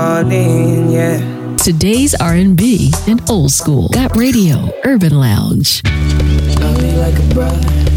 morning, yeah. Today's R&B and old school. Got Radio Urban Lounge. Love me like a brother.